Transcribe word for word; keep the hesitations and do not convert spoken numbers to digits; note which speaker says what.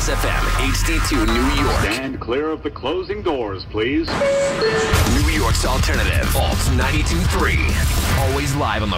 Speaker 1: Plus F M, H D two New York.
Speaker 2: Stand clear of the closing doors, please.
Speaker 1: New York's alternative, Alt ninety-two point three. Always live on the